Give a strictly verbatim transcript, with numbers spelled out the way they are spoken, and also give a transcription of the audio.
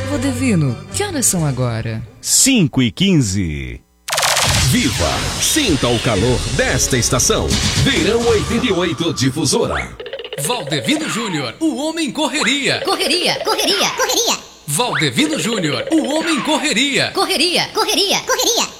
Valdevino, que horas são agora? cinco e quinze. Viva! Sinta o calor desta estação. Verão oitenta e oito Difusora. Valdevino Júnior, o homem correria. Correria, correria, correria. Valdevino Júnior, o homem correria. Correria, correria, correria.